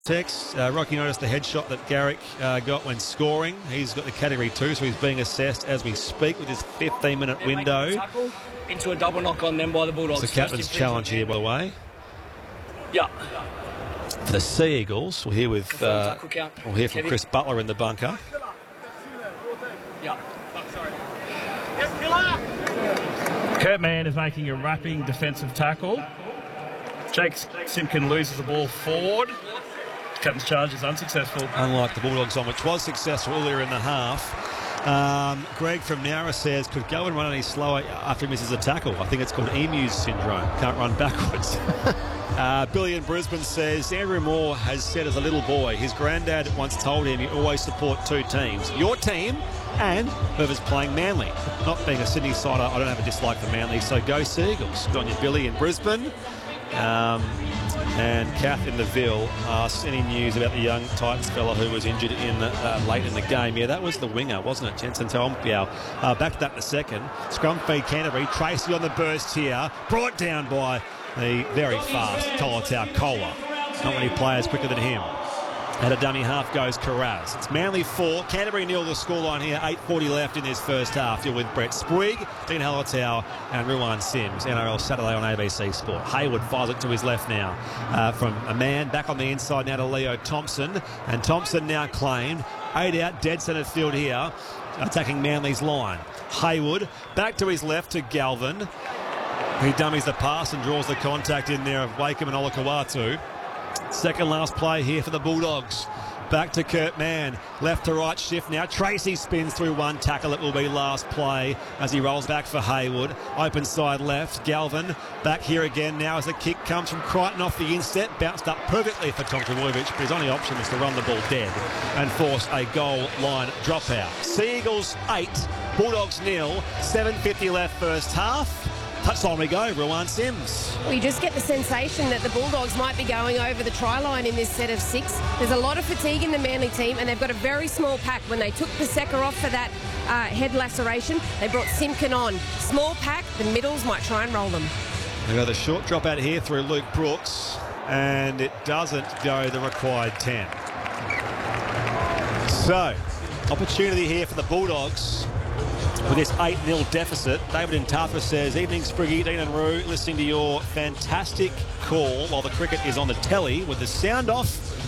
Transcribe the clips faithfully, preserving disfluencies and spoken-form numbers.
Tex, uh, Rocky noticed the headshot that Garrick uh, got when scoring. He's got the category two, so he's being assessed as we speak with his fifteen minute window. Into a double knock on them by the Bulldogs. It's the captain's challenge here, by the way. Yeah. For the Sea Eagles, we'll hear with uh, we'll hear from Chris Butler in the bunker. Yeah. Kurt Mann is making a wrapping defensive tackle. Jake Simpkin loses the ball forward. Captain's charge is unsuccessful. Unlike the Bulldogs on, which was successful earlier in the half. Um, Greg from Nowra says, could Galvin run any slower after he misses a tackle? I think it's called Emu's syndrome. Can't run backwards. uh, Billy in Brisbane says, Andrew Moore has said as a little boy, his granddad once told him you always support two teams. Your team and whoever's playing Manly. Not being a Sydney sider, I don't have a dislike for Manly, so go Sea Eagles. Good on you, Billy in Brisbane. Um, and Kath in the Ville asks any news about the young Titans fella who was injured in uh, late in the game. Yeah, that was the winger, wasn't it? Jensen Tompiao. Uh, back to that in a second. Scrum feed Canterbury. Tracy on the burst here. Brought down by the very fast Tolotau Kola. Not many players quicker than him. At a dummy half goes Carraz. It's Manly four. Canterbury nil the scoreline here. eight forty left in this first half. You're with Brett Sprigg, Dean Hallertau and Ruan Sims. N R L Saturday on A B C Sport. Hayward fires it to his left now uh, from a man. Back on the inside now to Leo Thompson. And Thompson now claimed. Eight out, dead centre field here. Attacking Manly's line. Hayward back to his left to Galvin. He dummies the pass and draws the contact in there of Wakeham and Olakawatu. Second last play here for the Bulldogs. Back to Kurt Mann. Left to right shift now. Tracy spins through one tackle. It will be last play as he rolls back for Hayward. Open side left. Galvin back here again now as the kick comes from Crichton off the inset. Bounced up perfectly for Tom Trbojevic, but his only option is to run the ball dead and force a goal line dropout. Sea Eagles eight, Bulldogs nil. seven fifty left first half. Touchline we go, Ruan Sims. We just get the sensation that the Bulldogs might be going over the try line in this set of six. There's a lot of fatigue in the Manly team, and they've got a very small pack. When they took Paseka off for that uh, head laceration, they brought Simpkin on. Small pack, the middles might try and roll them. They've got a short drop out here through Luke Brooks, and it doesn't go the required ten. So, opportunity here for the Bulldogs. With this eight nil deficit, David Intartha says, evening Spriggy, Dean and Roo, listening to your fantastic call while the cricket is on the telly with the sound off.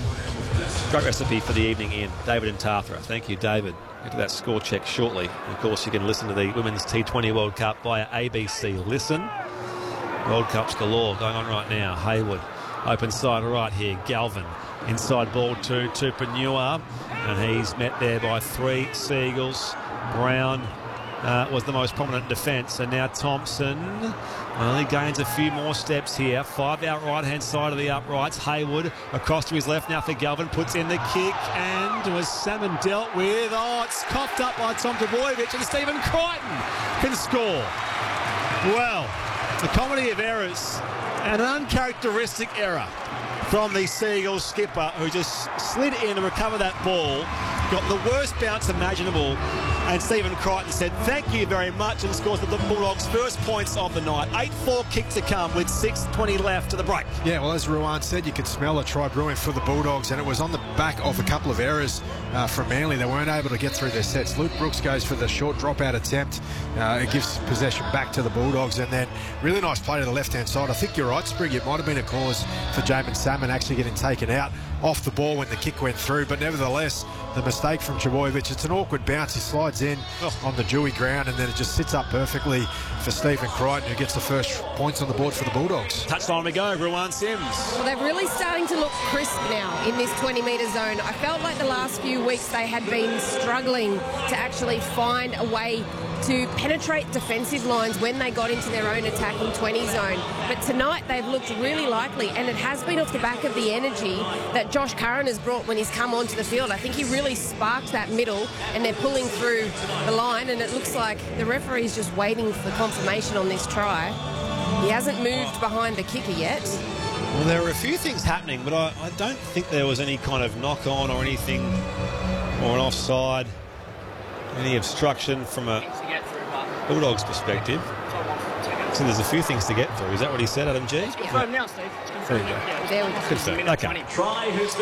Great recipe for the evening in. David Intartha. Thank you, David. Get to that score check shortly. Of course, you can listen to the Women's T twenty World Cup via A B C Listen. World Cups galore going on right now. Hayward, open side right here. Galvin, inside ball two to Panua, and he's met there by three Sea Eagles. Brown Uh, was the most prominent defence, and now Thompson only gains a few more steps here. Five out right-hand side of the uprights. Hayward across to his left now for Galvin, puts in the kick, and was Salmon dealt with. Oh, it's coughed up by Tom Trbojevic, and Stephen Crichton can score. Well, the comedy of errors, and an uncharacteristic error from the Sea Eagles skipper, who just slid in to recover that ball, got the worst bounce imaginable, and Stephen Crichton said thank you very much and scores the Bulldogs' first points of the night. eight four kick to come with six twenty left to the break. Yeah, well, as Ruan said, you could smell a try brewing for the Bulldogs, and it was on the back of a couple of errors uh, from Manly. They weren't able to get through their sets. Luke Brooks goes for the short dropout attempt. Uh, it gives possession back to the Bulldogs, and then really nice play to the left-hand side. I think you're right, Sprigg. It might have been a cause for Jamin Salmon actually getting taken out off the ball when the kick went through, but nevertheless, the mistake from Trbojevic. It's an awkward bounce. He slides in oh. on the dewy ground, and then it just sits up perfectly for Stephen Crichton, who gets the first points on the board for the Bulldogs. Touchline we go, Ruan Sims. Well, they're really starting to look crisp now in this twenty metre zone. I felt like the last few weeks they had been struggling to actually find a way to penetrate defensive lines when they got into their own attacking twenty zone. But tonight they've looked really likely, and it has been off the back of the energy that Josh Curran has brought when he's come onto the field. I think he really sparked that middle, and they're pulling through the line, and it looks like the referee's just waiting for confirmation on this try. He hasn't moved behind the kicker yet. Well, there were a few things happening, but I, I don't think there was any kind of knock-on or anything, or an offside, any obstruction from a Bulldogs perspective. So there's a few things to get through. Is that what he said, Adam G? Yeah. Now, Steve. There you go. There we go. Good stuff. Okay.